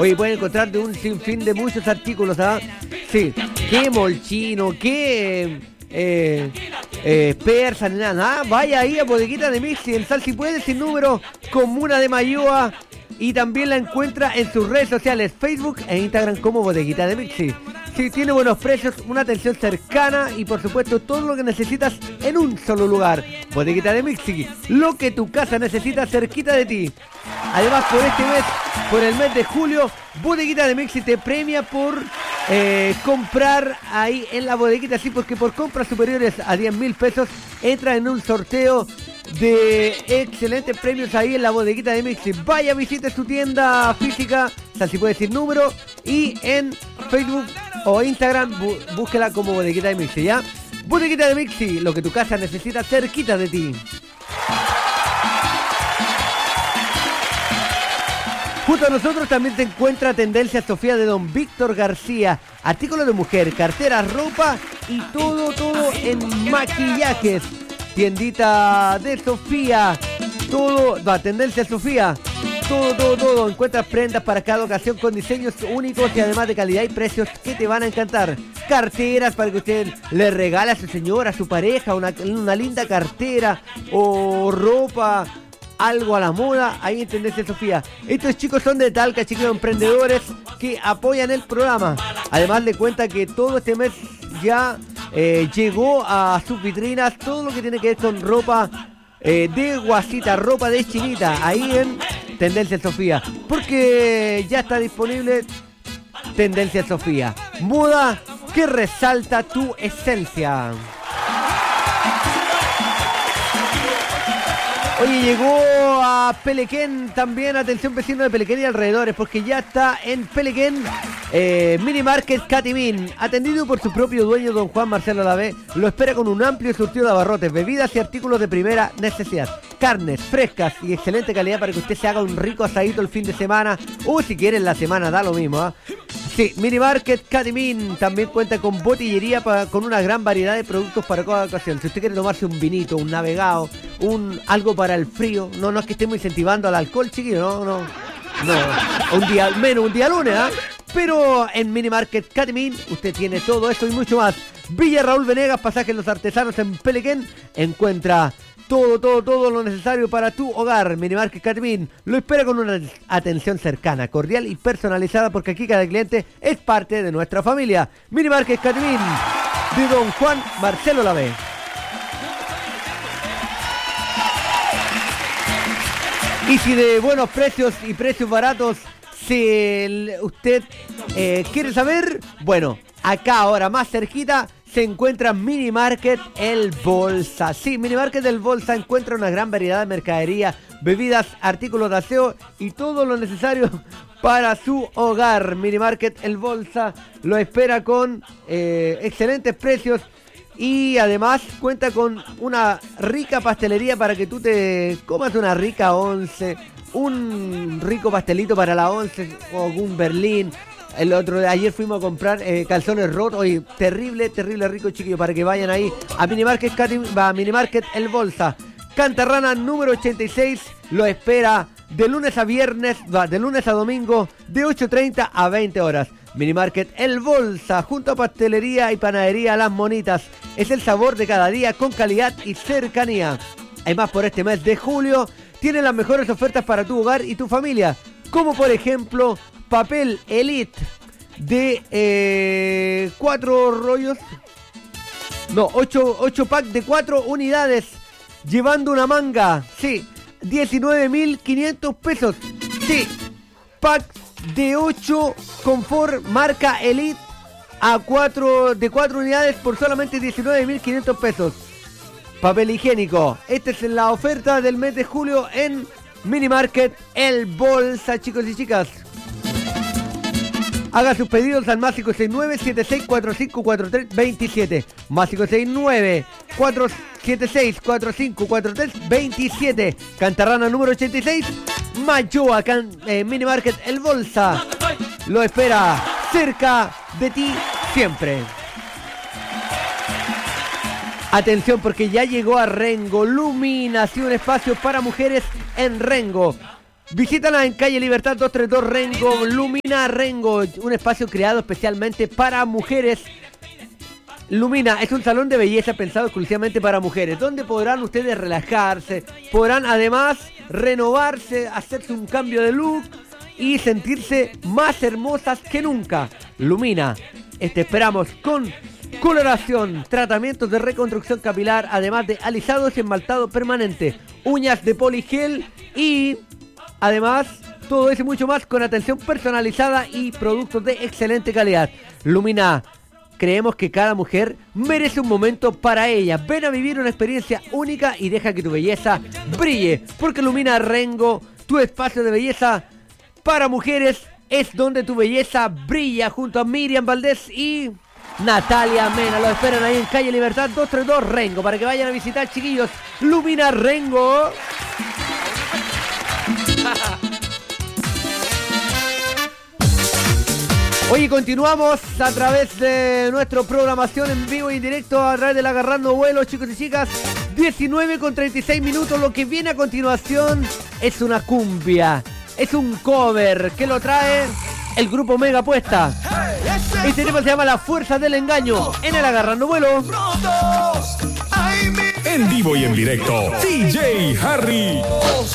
Oye, pueden encontrar de un sinfín de muchos artículos, ¿ah? Sí, qué molchino, qué persa, nada. Vaya ahí a Bodeguita de Mixi, en Sal Si Puede, sin número, comuna de Mayoa. Y también la encuentra en sus redes sociales, Facebook e Instagram como Bodeguita de Mixi. Sí, tiene buenos precios, una atención cercana y por supuesto todo lo que necesitas en un solo lugar. Bodeguita de Mixi, lo que tu casa necesita cerquita de ti. Además, por este mes, por el mes de julio, Bodeguita de Mixi te premia por comprar ahí en la bodeguita, sí, porque por compras superiores a 10.000 pesos entra en un sorteo de excelentes premios ahí en la Bodeguita de Mixi. Vaya, visite su tienda física, o sea, si puede decir número, y en Facebook o Instagram búsquela como Bodeguita de Mixi, ¿ya? Bodeguita de Mixi, lo que tu casa necesita cerquita de ti. Junto a nosotros también se encuentra Tendencia Sofía de Don Víctor García. Artículos de mujer, carteras, ropa y todo en maquillajes. Tiendita de Sofía. Todo, va, Tendencia Sofía. Todo. Encuentras prendas para cada ocasión con diseños únicos y además de calidad y precios que te van a encantar. Carteras para que usted le regale a su señora, a su pareja, una linda cartera o ropa. Algo a la moda, ahí en Tendencia Sofía. Estos chicos son de Talca, chicos emprendedores que apoyan el programa. Además le cuenta que todo este mes ya llegó a sus vitrinas todo lo que tiene que ver con ropa de guasita, ropa de chinita, ahí en Tendencia Sofía. Porque ya está disponible Tendencia Sofía. Moda que resalta tu esencia. Oye, llegó a Pelequén también, atención vecinos de Pelequén y alrededores, porque ya está en Pelequén Mini Market Catimín, atendido por su propio dueño, don Juan Marcelo Lavé. Lo espera con un amplio surtido de abarrotes, bebidas y artículos de primera necesidad. Carnes frescas y excelente calidad para que usted se haga un rico asadito el fin de semana, o si quiere en la semana, da lo mismo, ¿eh? Sí, Mini Market Catimín también cuenta con botillería con una gran variedad de productos para cada ocasión. Si usted quiere tomarse un vinito, un navegado, algo para el frío, no es que estemos incentivando al alcohol, chiquillo, no. Un día, menos un día lunes, ¿ah? Pero en Mini Market Catimín usted tiene todo eso y mucho más. Villa Raúl Venegas, pasaje Los Artesanos en Pelequén, encuentra todo lo necesario para tu hogar. Mini Market Catimín lo espera con una atención cercana, cordial y personalizada, porque aquí cada cliente es parte de nuestra familia. Mini Market Catimín de don Juan Marcelo Lavé. Y si de buenos precios y precios baratos usted quiere saber, bueno, acá ahora más cerquita se encuentra Mini Market El Bolsa. Sí, Mini Market El Bolsa encuentra una gran variedad de mercadería, bebidas, artículos de aseo y todo lo necesario para su hogar. Mini Market El Bolsa lo espera con excelentes precios y además cuenta con una rica pastelería para que tú te comas una rica once, un rico pastelito para la once o un berlín. Ayer fuimos a comprar calzones rotos y terrible rico, chiquillos, para que vayan ahí a Mini Market El Bolsa. Cantarrana número 86 lo espera de lunes a viernes, de lunes a domingo, de 8:30 a 20 horas. Mini Market El Bolsa, junto a pastelería y panadería Las Monitas. Es el sabor de cada día con calidad y cercanía. Además, por este mes de julio, tienen las mejores ofertas para tu hogar y tu familia, como por ejemplo papel Elite de 4 rollos, 8 pack de 4 unidades, llevando una manga, sí, 19.500 pesos, sí, pack de 8 confort marca Elite de 4 unidades por solamente 19.500 pesos. Papel higiénico, esta es la oferta del mes de julio en Mini Market El Bolsa, chicos y chicas. Haga sus pedidos al más 569-7645-4327. Más 569-476-454327. Cantarrana número 86. Mayoa, Mini Market El Bolsa. Lo espera cerca de ti siempre. Atención, porque ya llegó a Rengo Luminación, espacio para mujeres en Rengo. Visítala en calle Libertad 232 Rengo, Lumina Rengo, un espacio creado especialmente para mujeres. Lumina es un salón de belleza pensado exclusivamente para mujeres, donde podrán ustedes relajarse, podrán además renovarse, hacerse un cambio de look y sentirse más hermosas que nunca. Lumina, te esperamos con coloración, tratamientos de reconstrucción capilar, además de alisados y esmaltado permanente, uñas de poligel y además todo eso y mucho más con atención personalizada y productos de excelente calidad. Lumina, creemos que cada mujer merece un momento para ella. Ven a vivir una experiencia única y deja que tu belleza brille. Porque Lumina Rengo, tu espacio de belleza para mujeres, es donde tu belleza brilla. Junto a Miriam Valdés y Natalia Mena. Los esperan ahí en calle Libertad 232 Rengo para que vayan a visitar, chiquillos. Lumina Rengo. Oye, continuamos a través de nuestra programación en vivo y en directo a través de la Agarrando Vuelo, chicos y chicas. 19:36. Lo que viene a continuación es una cumbia, es un cover que lo trae el grupo Mega Apuesta. Este tema se llama La Fuerza del Engaño en el Agarrando Vuelo. En vivo y en directo, DJ Harry.